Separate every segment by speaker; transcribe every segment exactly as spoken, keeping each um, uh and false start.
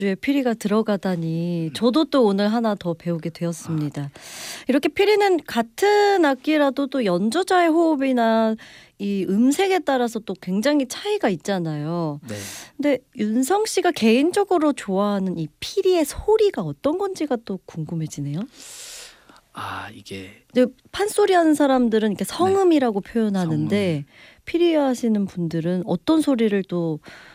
Speaker 1: 에 피리가 들어가다니 저도 또 오늘 하나 더 배우게 되었습니다. 이렇게 피리는 같은 악기라도 또 연주자의 호흡이나 이 음색에 따라서 또 굉장히 차이가 있잖아요.
Speaker 2: 네.
Speaker 1: 근데 윤성 씨가 개인적으로 좋아하는 이 피리의 소리가 어떤 건지가 또 궁금해지네요.
Speaker 2: 아 이게
Speaker 1: 근데 판소리 하는 사람들은 이렇게 성음이라고 표현하는데 피리 하시는 분들은 어떤 소리를 또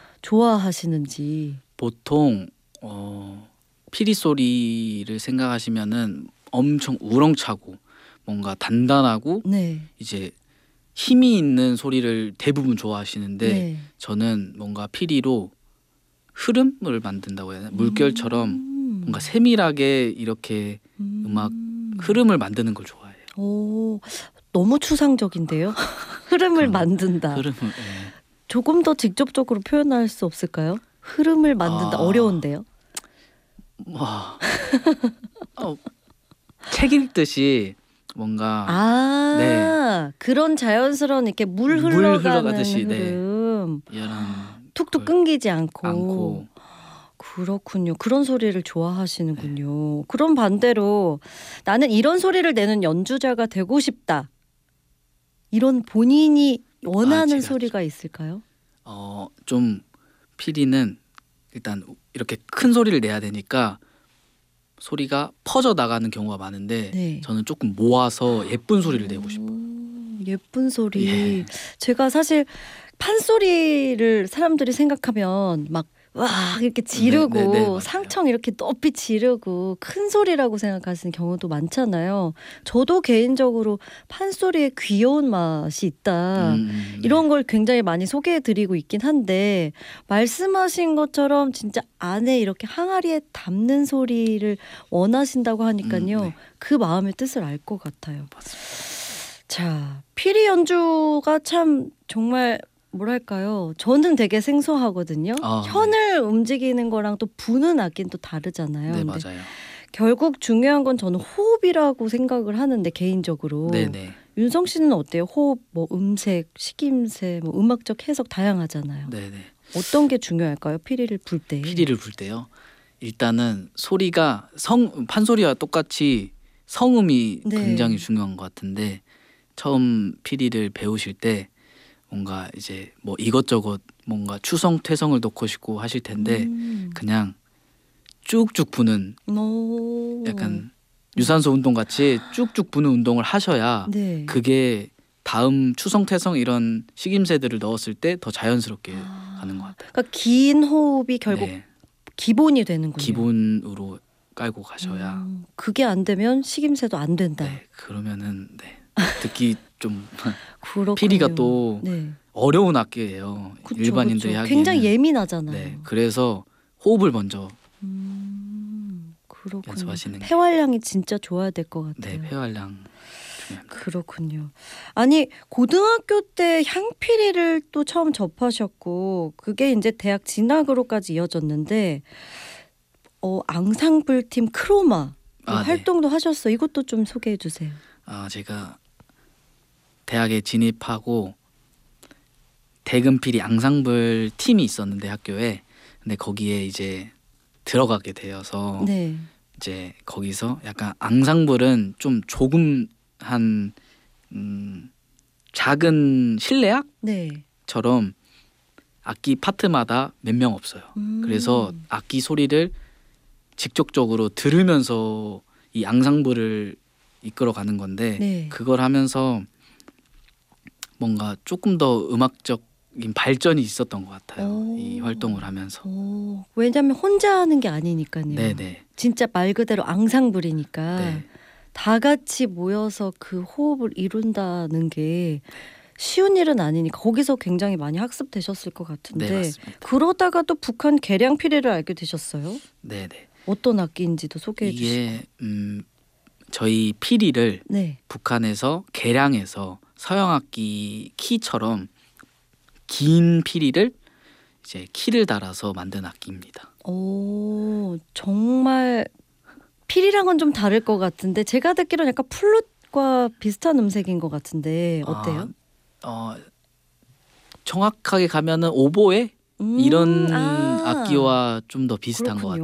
Speaker 1: 좋아하시는지.
Speaker 2: 보통 어, 피리 소리를 생각하시면은 엄청 우렁차고 뭔가 단단하고
Speaker 1: 네.
Speaker 2: 이제 힘이 있는 소리를 대부분 좋아하시는데
Speaker 1: 네.
Speaker 2: 저는 뭔가 피리로 흐름을 만든다고 해야 하나? 물결처럼
Speaker 1: 음.
Speaker 2: 뭔가 세밀하게 이렇게
Speaker 1: 음.
Speaker 2: 음악 흐름을 만드는 걸 좋아해요.
Speaker 1: 오, 너무 추상적인데요. 흐름을
Speaker 2: 그럼
Speaker 1: 만든다.
Speaker 2: 흐름을 예.
Speaker 1: 조금 더 직접적으로 표현할 수 없을까요? 흐름을 만든다.
Speaker 2: 아.
Speaker 1: 어려운데요.
Speaker 2: 와. 어, 책 읽듯이 뭔가
Speaker 1: 아,
Speaker 2: 네.
Speaker 1: 그런 자연스러운 이렇게 물
Speaker 2: 물
Speaker 1: 흘러가는
Speaker 2: 흘러가듯이, 네.
Speaker 1: 흐름.
Speaker 2: 이런
Speaker 1: 툭툭
Speaker 2: 걸
Speaker 1: 끊기지 않고.
Speaker 2: 않고
Speaker 1: 그렇군요. 그런 소리를 좋아하시는군요. 그럼 반대로 나는 이런 소리를 내는 연주자가 되고 싶다. 이런 본인이 원하는
Speaker 2: 제가
Speaker 1: 소리가 있을까요?
Speaker 2: 어, 좀 피리는 일단 이렇게 큰 소리를 내야 되니까 소리가 퍼져 나가는 경우가 많은데
Speaker 1: 네.
Speaker 2: 저는 조금 모아서 예쁜 소리를 내고 싶어요.
Speaker 1: 오, 예쁜 소리.
Speaker 2: 예.
Speaker 1: 제가 사실 판소리를 사람들이 생각하면 막 와 이렇게 지르고
Speaker 2: 네, 네, 네, 맞아요.
Speaker 1: 상청 이렇게 높이 지르고 큰 소리라고 생각하시는 경우도 많잖아요. 저도 개인적으로 판소리에 귀여운 맛이 있다.
Speaker 2: 음, 네.
Speaker 1: 이런 걸 굉장히 많이 소개해드리고 있긴 한데 말씀하신 것처럼 진짜 안에 이렇게 항아리에 담는 소리를 원하신다고 하니까요.
Speaker 2: 음, 네.
Speaker 1: 그 마음의 뜻을 알 것 같아요.
Speaker 2: 맞습니다.
Speaker 1: 자, 피리 연주가 참 정말 뭐랄까요? 저는 되게 생소하거든요.
Speaker 2: 아,
Speaker 1: 현을 움직이는 거랑 또 부는 악기는 또 다르잖아요.
Speaker 2: 네,
Speaker 1: 근데
Speaker 2: 맞아요.
Speaker 1: 결국 중요한 건 저는 호흡이라고 생각을 하는데 개인적으로.
Speaker 2: 네, 네.
Speaker 1: 윤성 씨는 어때요? 호흡, 뭐 음색, 식임새, 뭐 음악적 해석 다양하잖아요.
Speaker 2: 네, 네.
Speaker 1: 어떤 게 중요할까요? 피리를 불 때.
Speaker 2: 피리를 불 때요. 일단은 소리가 성 판소리와 똑같이 성음이
Speaker 1: 네.
Speaker 2: 굉장히 중요한 것 같은데 처음 피리를 배우실 때 뭔가 이제 뭐 이것저것 뭔가 추성 퇴성을 넣고 싶고 하실 텐데
Speaker 1: 음.
Speaker 2: 그냥 쭉쭉 부는
Speaker 1: 오.
Speaker 2: 약간 유산소 운동 같이 쭉쭉 부는 운동을 하셔야
Speaker 1: 네.
Speaker 2: 그게 다음 추성 퇴성 이런 식임새들을 넣었을 때 더 자연스럽게
Speaker 1: 아.
Speaker 2: 가는 것 같아요.
Speaker 1: 그러니까 긴 호흡이 결국
Speaker 2: 네,
Speaker 1: 기본이 되는군요.
Speaker 2: 기본으로 깔고 가셔야.
Speaker 1: 음, 그게 안 되면 식임새도 안 된다.
Speaker 2: 네, 그러면은 네, 듣기 좀
Speaker 1: 그렇군요.
Speaker 2: 피리가 또
Speaker 1: 네.
Speaker 2: 어려운 악기예요.
Speaker 1: 그쵸,
Speaker 2: 일반인들이
Speaker 1: 그쵸.
Speaker 2: 하기에는.
Speaker 1: 굉장히 예민하잖아요.
Speaker 2: 네, 그래서 호흡을 먼저
Speaker 1: 음, 그렇군요.
Speaker 2: 연습하시는 게.
Speaker 1: 폐활량이 진짜 좋아야 될 것 같아요.
Speaker 2: 네, 폐활량 중요합니다.
Speaker 1: 그렇군요. 아니 고등학교 때 향피리를 또 처음 접하셨고 그게 이제 대학 진학으로까지 이어졌는데 어, 앙상블 팀 크로마
Speaker 2: 아, 네.
Speaker 1: 활동도 하셨어. 이것도 좀 소개해 주세요.
Speaker 2: 아, 제가 대학에 진입하고 대금피리 앙상블 팀이 있었는데 학교에 근데 거기에 이제 들어가게 되어서
Speaker 1: 네.
Speaker 2: 이제 거기서 약간 앙상블은 좀 조금 한 음, 작은 실내악처럼
Speaker 1: 네.
Speaker 2: 악기 파트마다 몇 명 없어요.
Speaker 1: 음.
Speaker 2: 그래서 악기 소리를 직접적으로 들으면서 이 앙상블을 이끌어가는 건데
Speaker 1: 네.
Speaker 2: 그걸 하면서 뭔가 조금 더 음악적인 발전이 있었던 것 같아요.
Speaker 1: 오.
Speaker 2: 이 활동을 하면서.
Speaker 1: 오, 왜냐면 혼자 하는 게 아니니까요.
Speaker 2: 네네.
Speaker 1: 진짜 말 그대로 앙상블이니까
Speaker 2: 네.
Speaker 1: 다 같이 모여서 그 호흡을 이룬다는 게 쉬운 일은 아니니까 거기서 굉장히 많이 학습되셨을 것 같은데
Speaker 2: 네, 맞습니다.
Speaker 1: 그러다가 또 북한 계량 피리를 알게 되셨어요?
Speaker 2: 네네.
Speaker 1: 어떤 악기인지도 소개해 주시고.
Speaker 2: 이게 음, 저희 피리를
Speaker 1: 네.
Speaker 2: 북한에서 개량해서 서양 악기 키처럼 긴 피리를 이제 키를 달아서 만든 악기입니다.
Speaker 1: 오, 정말 피리랑은 좀 다를 것 같은데 제가 듣기로는 약간 플룻과 비슷한 음색인 것 같은데 어때요?
Speaker 2: 아, 어, 정확하게 가면은 오보에
Speaker 1: 음,
Speaker 2: 이런
Speaker 1: 아.
Speaker 2: 악기와 좀 더 비슷한 것
Speaker 1: 그렇군요.